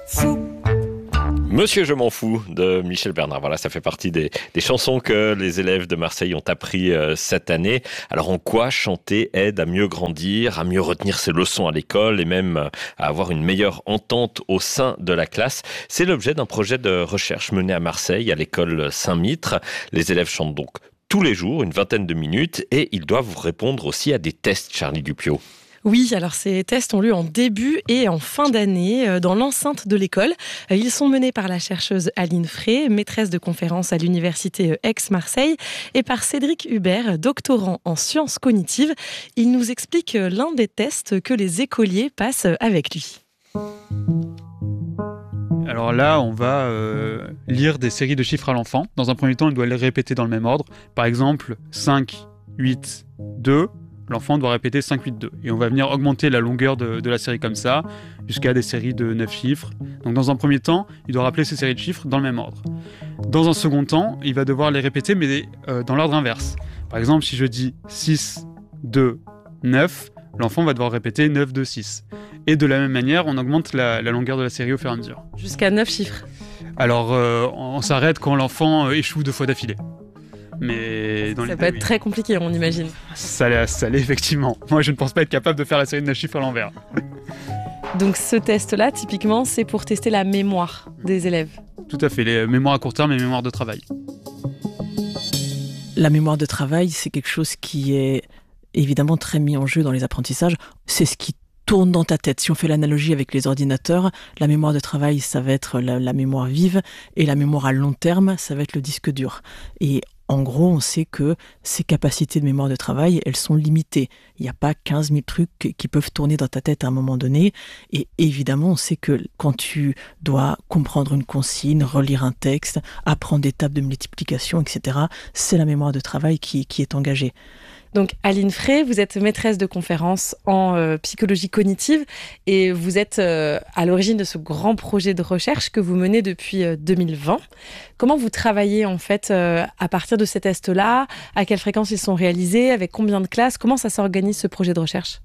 Monsieur Je m'en fous de Michel Bernard. Voilà, ça fait partie des chansons que les élèves de Marseille ont appris cette année. Alors en quoi chanter aide à mieux grandir, à mieux retenir ses leçons à l'école et même à avoir une meilleure entente au sein de la classe? C'est l'objet d'un projet de recherche mené à Marseille, à l'école Saint-Mitre. Les élèves chantent donc tous les jours, une vingtaine de minutes, et ils doivent répondre aussi à des tests, Charlie Dupiot. Oui, alors ces tests ont lieu en début et en fin d'année dans l'enceinte de l'école. Ils sont menés par la chercheuse Aline Frey, maîtresse de conférences à l'université Aix-Marseille, et par Cédric Hubert, doctorant en sciences cognitives. Il nous explique l'un des tests que les écoliers passent avec lui. Alors là, on va lire des séries de chiffres à l'enfant. Dans un premier temps, il doit les répéter dans le même ordre. Par exemple, 5, 8, 2... L'enfant doit répéter 5, 8, 2. Et on va venir augmenter la longueur de la série comme ça, jusqu'à des séries de 9 chiffres. Donc dans un premier temps, il doit rappeler ces séries de chiffres dans le même ordre. Dans un second temps, il va devoir les répéter, mais dans l'ordre inverse. Par exemple, si je dis 6, 2, 9, l'enfant va devoir répéter 9, 2, 6. Et de la même manière, on augmente la longueur de la série au fur et à mesure. Jusqu'à 9 chiffres. Alors, on s'arrête quand l'enfant échoue 2 fois d'affilée. Mais ça peut être très compliqué, on imagine. Ça l'est effectivement. Moi, je ne pense pas être capable de faire la série de 9 chiffres à l'envers. Donc ce test-là, typiquement, c'est pour tester la mémoire des élèves. Tout à fait, les mémoires à court terme et les mémoires de travail. La mémoire de travail, c'est quelque chose qui est évidemment très mis en jeu dans les apprentissages. C'est ce qui tourne dans ta tête. Si on fait l'analogie avec les ordinateurs, la mémoire de travail, ça va être la mémoire vive, et la mémoire à long terme, ça va être le disque dur. Et en gros, on sait que ces capacités de mémoire de travail, elles sont limitées. Il n'y a pas 15 000 trucs qui peuvent tourner dans ta tête à un moment donné. Et évidemment, on sait que quand tu dois comprendre une consigne, relire un texte, apprendre des tables de multiplication, etc., c'est la mémoire de travail qui est engagée. Donc Aline Frey, vous êtes maîtresse de conférences en psychologie cognitive et vous êtes à l'origine de ce grand projet de recherche que vous menez depuis 2020. Comment vous travaillez en fait à partir de ces tests-là? À quelle fréquence ils sont réalisés? Avec combien de classes? Comment ça s'organise ce projet de recherche?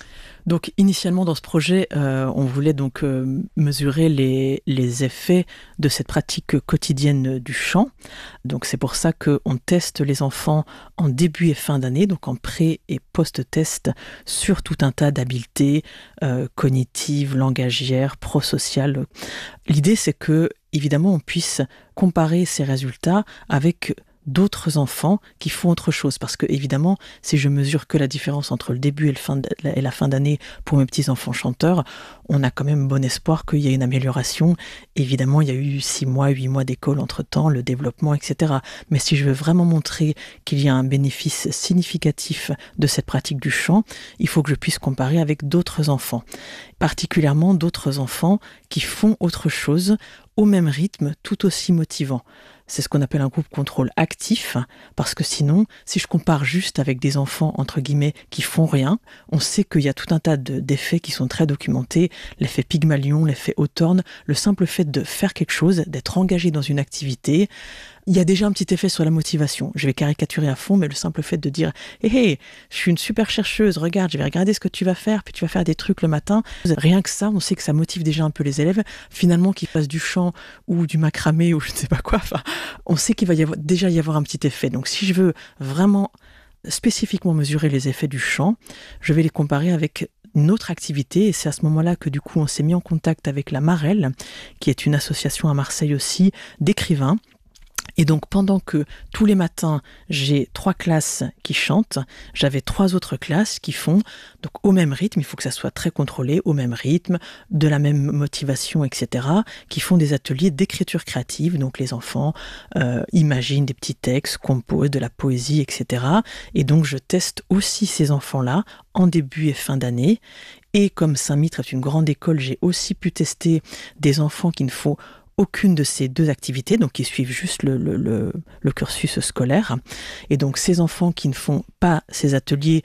Donc initialement dans ce projet, on voulait donc mesurer les effets de cette pratique quotidienne du chant. Donc c'est pour ça qu'on teste les enfants en début et fin d'année, donc en pré- et post-test sur tout un tas d'habiletés cognitives, langagières, prosociales. L'idée c'est que évidemment on puisse comparer ces résultats avec d'autres enfants qui font autre chose. Parce que, évidemment, si je mesure que la différence entre le début et la fin d'année pour mes petits-enfants chanteurs, on a quand même bon espoir qu'il y ait une amélioration. Évidemment, il y a eu 6 mois, 8 mois d'école entre-temps, le développement, etc. Mais si je veux vraiment montrer qu'il y a un bénéfice significatif de cette pratique du chant, il faut que je puisse comparer avec d'autres enfants. Particulièrement d'autres enfants qui font autre chose au même rythme, tout aussi motivant. C'est ce qu'on appelle un groupe contrôle actif, parce que sinon, si je compare juste avec des enfants, entre guillemets, qui font rien, on sait qu'il y a tout un tas d'effets qui sont très documentés, l'effet Pygmalion, l'effet Hawthorne, le simple fait de faire quelque chose, d'être engagé dans une activité, il y a déjà un petit effet sur la motivation. Je vais caricaturer à fond, mais le simple fait de dire « Hé, je suis une super chercheuse, regarde, je vais regarder ce que tu vas faire, puis tu vas faire des trucs le matin. » Rien que ça, on sait que ça motive déjà un peu les élèves. Finalement, qu'ils fassent du chant ou du macramé ou je ne sais pas quoi, on sait qu'il va déjà y avoir un petit effet. Donc si je veux vraiment spécifiquement mesurer les effets du chant, je vais les comparer avec une autre activité, et c'est à ce moment-là que du coup on s'est mis en contact avec la Marelle, qui est une association à Marseille aussi d'écrivains. Et donc pendant que tous les matins j'ai 3 classes qui chantent, j'avais 3 autres classes qui font donc au même rythme, il faut que ça soit très contrôlé, au même rythme, de la même motivation, etc., qui font des ateliers d'écriture créative. Donc les enfants imaginent des petits textes, composent de la poésie, etc. Et donc je teste aussi ces enfants-là en début et fin d'année. Et comme Saint-Mitre est une grande école, j'ai aussi pu tester des enfants qui ne font aucune de ces 2 activités, donc qui suivent juste le cursus scolaire. Et donc ces enfants qui ne font pas ces ateliers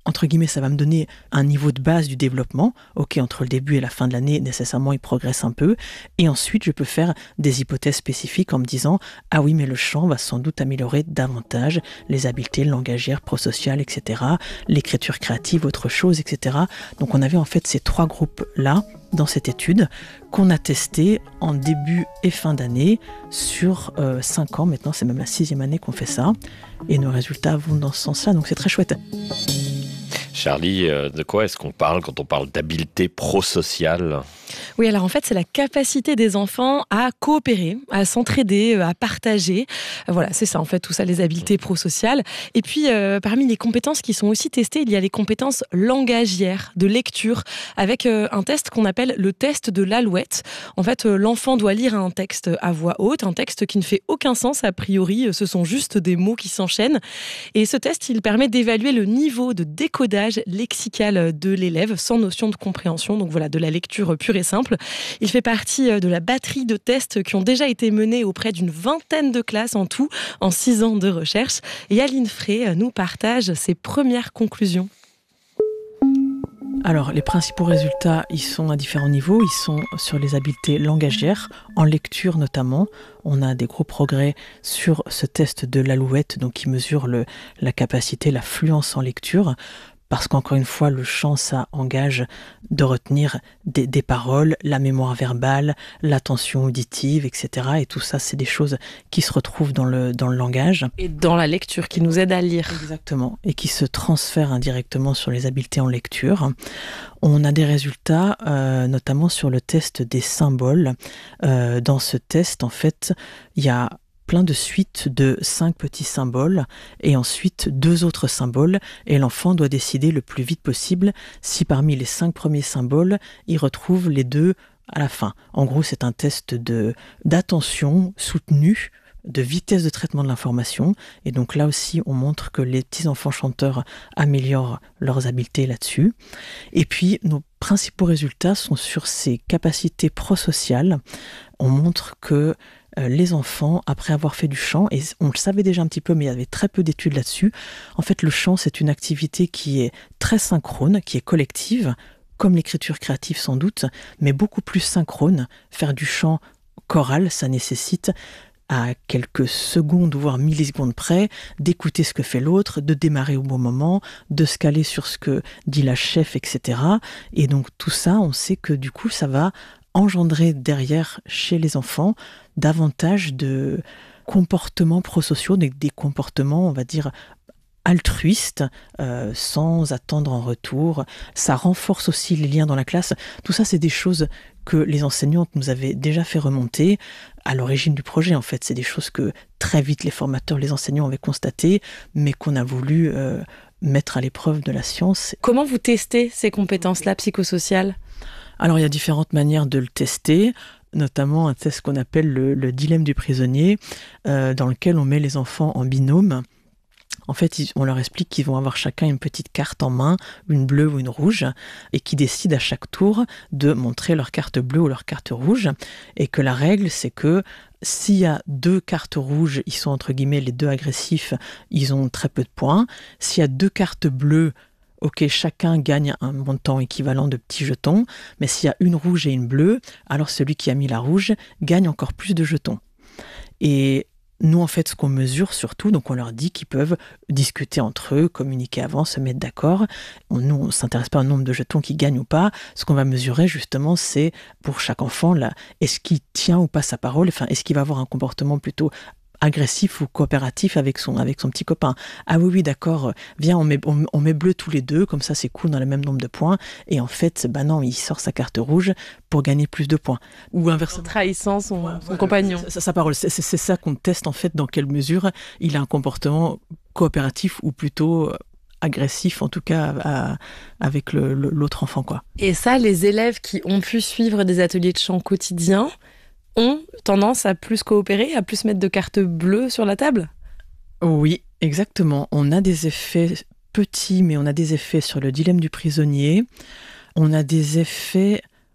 entre guillemets, ça va me donner un niveau de base du développement. Ok, entre le début et la fin de l'année, nécessairement, il progresse un peu. Et ensuite, je peux faire des hypothèses spécifiques en me disant « Ah oui, mais le chant va sans doute améliorer davantage les habiletés langagières, prosociales, etc. L'écriture créative, autre chose, etc. » Donc on avait en fait ces 3 groupes-là dans cette étude qu'on a testé en début et fin d'année sur 5 ans. Maintenant, c'est même la 6e année qu'on fait ça. Et nos résultats vont dans ce sens-là, donc c'est très chouette. Charlie, de quoi est-ce qu'on parle quand on parle d'habileté prosociale ? Oui, alors en fait, c'est la capacité des enfants à coopérer, à s'entraider, à partager. Voilà, c'est ça en fait, tout ça, les habiletés prosociales. Et puis, parmi les compétences qui sont aussi testées, il y a les compétences langagières, de lecture, avec un test qu'on appelle le test de l'alouette. En fait, l'enfant doit lire un texte à voix haute, un texte qui ne fait aucun sens a priori, ce sont juste des mots qui s'enchaînent. Et ce test, il permet d'évaluer le niveau de décodage lexical de l'élève sans notion de compréhension. Donc voilà, de la lecture pure et simple. Il fait partie de la batterie de tests qui ont déjà été menés auprès d'une 20aine de classes en tout, en 6 ans de recherche. Et Aline Frey nous partage ses premières conclusions. Alors, les principaux résultats, ils sont à différents niveaux. Ils sont sur les habiletés langagières, en lecture notamment. On a des gros progrès sur ce test de l'alouette, donc qui mesure la capacité, la fluence en lecture. Parce qu'encore une fois, le chant, ça engage de retenir des paroles, la mémoire verbale, l'attention auditive, etc. Et tout ça, c'est des choses qui se retrouvent dans le langage. Et dans la lecture, qui nous aide à lire. Exactement. Et qui se transfèrent indirectement sur les habiletés en lecture. On a des résultats, notamment sur le test des symboles. Dans ce test, en fait, il y a plein de suites de 5 petits symboles et ensuite 2 autres symboles et l'enfant doit décider le plus vite possible si parmi les 5 premiers symboles, il retrouve les 2 à la fin. En gros, c'est un test d'attention soutenue, de vitesse de traitement de l'information et donc là aussi, on montre que les petits enfants chanteurs améliorent leurs habiletés là-dessus. Et puis, nos principaux résultats sont sur ces capacités prosociales. On montre que les enfants, après avoir fait du chant, et on le savait déjà un petit peu, mais il y avait très peu d'études là-dessus, en fait, le chant, c'est une activité qui est très synchrone, qui est collective, comme l'écriture créative sans doute, mais beaucoup plus synchrone. Faire du chant choral, ça nécessite à quelques secondes, voire millisecondes près, d'écouter ce que fait l'autre, de démarrer au bon moment, de se caler sur ce que dit la chef, etc. Et donc tout ça, on sait que du coup, ça va engendrer derrière, chez les enfants, davantage de comportements prosociaux, des comportements, on va dire, altruistes, sans attendre en retour. Ça renforce aussi les liens dans la classe. Tout ça, c'est des choses que les enseignantes nous avaient déjà fait remonter à l'origine du projet. En fait, c'est des choses que très vite les formateurs, les enseignants avaient constatées, mais qu'on a voulu mettre à l'épreuve de la science. Comment vous testez ces compétences-là psychosociales ? Alors, il y a différentes manières de le tester, notamment un test qu'on appelle le dilemme du prisonnier, dans lequel on met les enfants en binôme. En fait, on leur explique qu'ils vont avoir chacun une petite carte en main, une bleue ou une rouge, et qui décident à chaque tour de montrer leur carte bleue ou leur carte rouge. Et que la règle, c'est que s'il y a 2 cartes rouges, ils sont entre guillemets les 2 agressifs, ils ont très peu de points. S'il y a 2 cartes bleues, ok, chacun gagne un montant équivalent de petits jetons, mais s'il y a une rouge et une bleue, alors celui qui a mis la rouge gagne encore plus de jetons. Et nous, en fait, ce qu'on mesure surtout, donc on leur dit qu'ils peuvent discuter entre eux, communiquer avant, se mettre d'accord. Nous, on ne s'intéresse pas au nombre de jetons qui gagnent ou pas. Ce qu'on va mesurer, justement, c'est pour chaque enfant, là, est-ce qu'il tient ou pas sa parole, enfin, est-ce qu'il va avoir un comportement plutôt agressif ou coopératif avec son petit copain. Ah oui, d'accord, viens, on met bleu tous les deux, comme ça c'est cool, dans le même nombre de points. Et en fait, non, il sort sa carte rouge pour gagner plus de points. Ou inversement. Trahissant son compagnon. Sa parole, c'est ça qu'on teste en fait, dans quelle mesure il a un comportement coopératif ou plutôt agressif, en tout cas avec l'autre enfant, quoi. Et ça, les élèves qui ont pu suivre des ateliers de chant quotidiens ont tendance à plus coopérer, à plus mettre de cartes bleues sur la table ? Oui, exactement. On a des effets petits, mais on a des effets sur le dilemme du prisonnier. On a des effets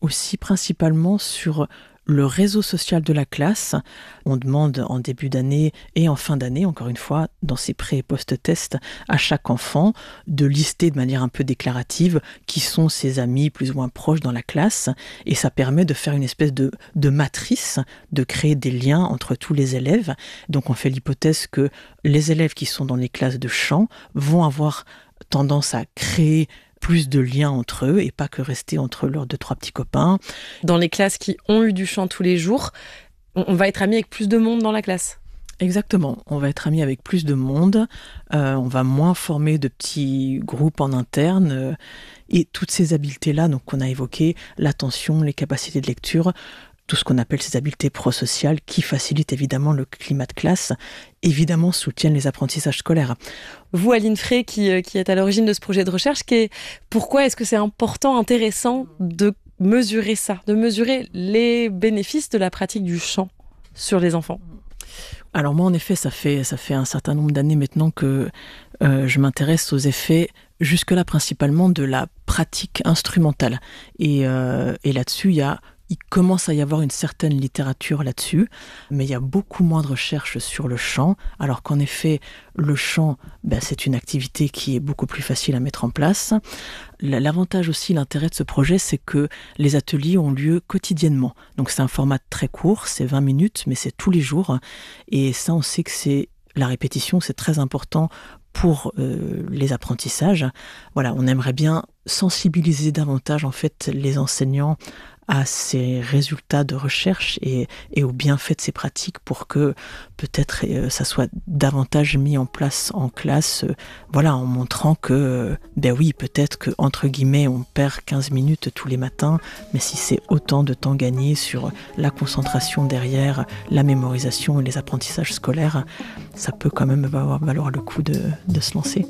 aussi principalement sur le réseau social de la classe. On demande en début d'année et en fin d'année, encore une fois, dans ces pré- et post-tests, à chaque enfant de lister de manière un peu déclarative qui sont ses amis plus ou moins proches dans la classe. Et ça permet de faire une espèce de matrice, de créer des liens entre tous les élèves. Donc on fait l'hypothèse que les élèves qui sont dans les classes de chant vont avoir tendance à créer plus de liens entre eux et pas que rester entre leurs 2-3 petits copains. Dans les classes qui ont eu du chant tous les jours, on va être amis avec plus de monde dans la classe. Exactement, on va être amis avec plus de monde, on va moins former de petits groupes en interne et toutes ces habiletés-là donc, qu'on a évoquées, l'attention, les capacités de lecture, tout ce qu'on appelle ces habiletés prosociales qui facilitent évidemment le climat de classe, évidemment soutiennent les apprentissages scolaires. Vous, Aline Frey, qui êtes à l'origine de ce projet de recherche, pourquoi est-ce que c'est important, intéressant de mesurer ça, de mesurer les bénéfices de la pratique du chant sur les enfants ? Alors moi, en effet, ça fait un certain nombre d'années maintenant que je m'intéresse aux effets, jusque-là principalement, de la pratique instrumentale. Et là-dessus, il commence à y avoir une certaine littérature là-dessus, mais il y a beaucoup moins de recherches sur le chant, alors qu'en effet, le chant, c'est une activité qui est beaucoup plus facile à mettre en place. L'avantage aussi, l'intérêt de ce projet, c'est que les ateliers ont lieu quotidiennement. Donc c'est un format très court, c'est 20 minutes, mais c'est tous les jours. Et ça, on sait que la répétition, c'est très important pour les apprentissages. Voilà, on aimerait bien sensibiliser davantage en fait les enseignants à ces résultats de recherche et aux bienfaits de ces pratiques pour que peut-être ça soit davantage mis en place en classe, en montrant que, oui, peut-être que entre guillemets, on perd 15 minutes tous les matins, mais si c'est autant de temps gagné sur la concentration derrière, la mémorisation et les apprentissages scolaires, ça peut quand même valoir le coup de se lancer.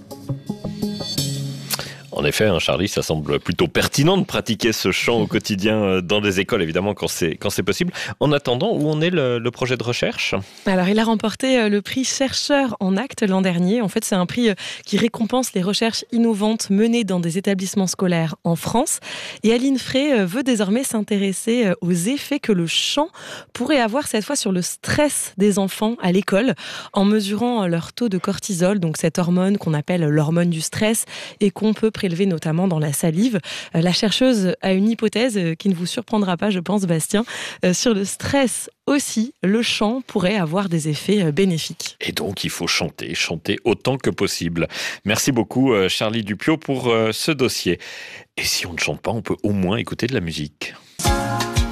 En effet, Charlie, ça semble plutôt pertinent de pratiquer ce chant au quotidien dans des écoles, évidemment, quand c'est possible. En attendant, où en est le projet de recherche ? Alors, il a remporté le prix Chercheur en acte l'an dernier. En fait, c'est un prix qui récompense les recherches innovantes menées dans des établissements scolaires en France. Et Aline Frey veut désormais s'intéresser aux effets que le chant pourrait avoir cette fois sur le stress des enfants à l'école, en mesurant leur taux de cortisol, donc cette hormone qu'on appelle l'hormone du stress et qu'on peut prélever notamment dans la salive. La chercheuse a une hypothèse qui ne vous surprendra pas, je pense, Bastien. Sur le stress aussi, le chant pourrait avoir des effets bénéfiques. Et donc, il faut chanter autant que possible. Merci beaucoup, Charlie Dupiot, pour ce dossier. Et si on ne chante pas, on peut au moins écouter de la musique.